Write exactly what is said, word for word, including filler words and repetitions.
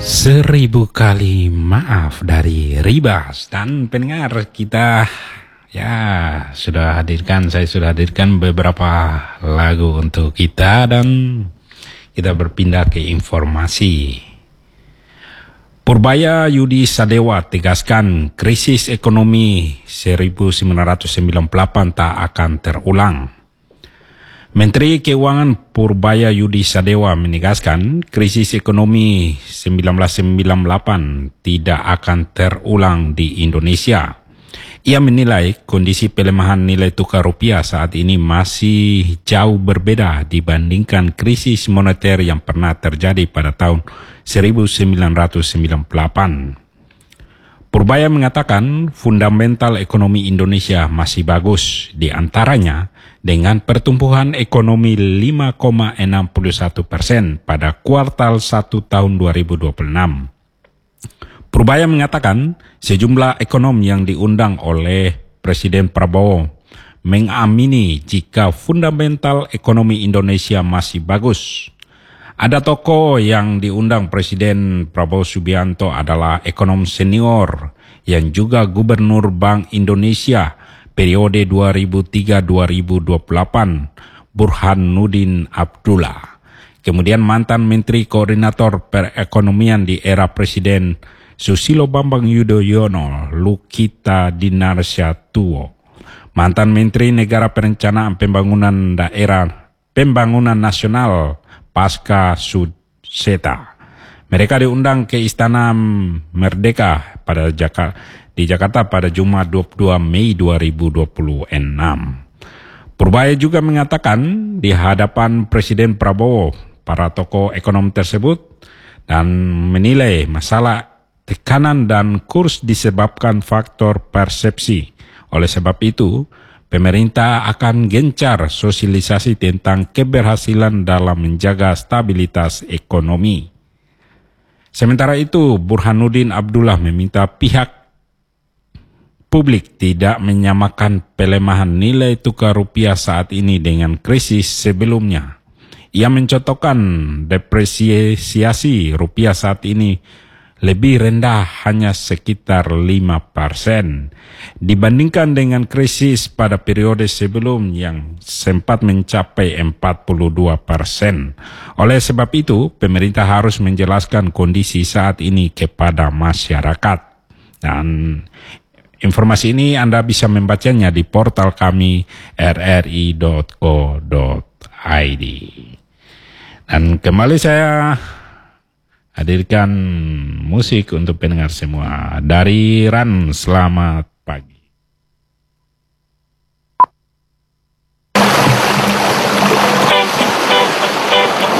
Seribu kali maaf dari Ribas dan pendengar kita. Ya, sudah hadirkan, saya sudah hadirkan beberapa lagu untuk kita dan kita berpindah ke informasi. Purbaya Yudi Sadewa tegaskan krisis ekonomi seribu sembilan ratus sembilan puluh delapan tak akan terulang. Menteri Keuangan Purbaya Yudi Sadewa menegaskan krisis ekonomi seribu sembilan ratus sembilan puluh delapan tidak akan terulang di Indonesia. Ia menilai kondisi pelemahan nilai tukar rupiah saat ini masih jauh berbeda dibandingkan krisis moneter yang pernah terjadi pada tahun seribu sembilan ratus sembilan puluh delapan. Purbaya mengatakan fundamental ekonomi Indonesia masih bagus, di antaranya dengan pertumbuhan ekonomi lima koma enam satu persen pada kuartal satu tahun dua ribu dua puluh enam. Purbaya mengatakan sejumlah ekonom yang diundang oleh Presiden Prabowo mengamini jika fundamental ekonomi Indonesia masih bagus. Ada tokoh yang diundang Presiden Prabowo Subianto adalah ekonom senior yang juga Gubernur Bank Indonesia periode dua ribu tiga sampai dua ribu dua puluh delapan, Burhanuddin Abdullah. Kemudian mantan Menteri Koordinator Perekonomian di era Presiden Susilo Bambang Yudhoyono, Lukita Dinarsyatuwo. Mantan Menteri Negara Perencanaan Pembangunan Daerah Pembangunan Nasional Pasca Sudseta. Mereka diundang ke Istana Merdeka pada Jakarta, di Jakarta pada Jumat dua puluh dua Mei dua ribu dua puluh enam. Purbaya juga mengatakan di hadapan Presiden Prabowo, para tokoh ekonomi tersebut dan menilai masalah tekanan dan kurs disebabkan faktor persepsi. Oleh sebab itu, pemerintah akan gencar sosialisasi tentang keberhasilan dalam menjaga stabilitas ekonomi. Sementara itu, Burhanuddin Abdullah meminta pihak publik tidak menyamakan pelemahan nilai tukar rupiah saat ini dengan krisis sebelumnya. Ia mencontohkan depresiasi rupiah saat ini lebih rendah, hanya sekitar lima persen dibandingkan dengan krisis pada periode sebelum yang sempat mencapai empat puluh dua persen. Oleh sebab itu, pemerintah harus menjelaskan kondisi saat ini kepada masyarakat. Dan informasi ini Anda bisa membacanya di portal kami r r i dot co dot i d. Dan kembali saya hadirkan musik untuk pendengar semua. Dari Ran, selamat pagi.